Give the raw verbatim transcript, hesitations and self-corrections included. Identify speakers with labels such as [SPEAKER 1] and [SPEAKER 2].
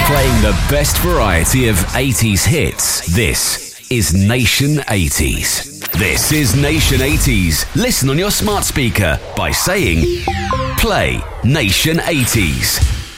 [SPEAKER 1] Playing the best variety of eighties hits. This is Nation eighties. This is Nation eighties. Listen on your smart speaker by saying, play Nation eighties.